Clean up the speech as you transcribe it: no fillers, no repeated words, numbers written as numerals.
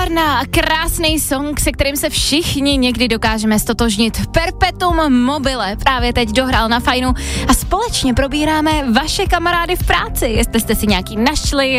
Nádherná a krásný song, se kterým se všichni někdy dokážeme stotožnit. Perpetuum mobile právě teď dohrál na Fajnu a společně probíráme vaše kamarády v práci. Jestli jste si nějaký našli,